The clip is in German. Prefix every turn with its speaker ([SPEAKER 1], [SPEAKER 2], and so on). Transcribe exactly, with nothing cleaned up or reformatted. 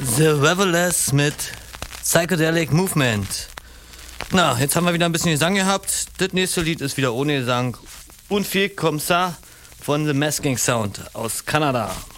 [SPEAKER 1] The Revelers mit Psychedelic Movement. Na, jetzt haben wir wieder ein bisschen Gesang gehabt. Das nächste Lied ist wieder ohne Gesang. Und viel Comme ça von The Masking Sound aus Kanada.